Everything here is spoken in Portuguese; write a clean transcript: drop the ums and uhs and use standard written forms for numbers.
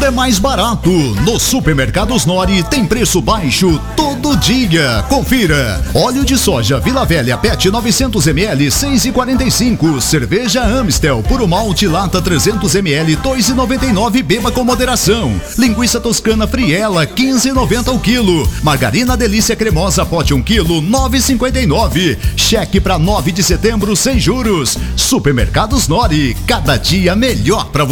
tudo é mais barato. No Supermercados Nori tem preço baixo todo dia. Confira. Óleo de soja Vila Velha PET 900 ml 6,45. Cerveja Amstel Puro Malte Lata 300 ml 2,99. Beba com moderação. Linguiça toscana Friela 15,90 o quilo. Margarina Delícia Cremosa pote 1 quilo 9,59. Cheque para 9 de setembro sem juros. Supermercados Nori. Cada dia melhor para você.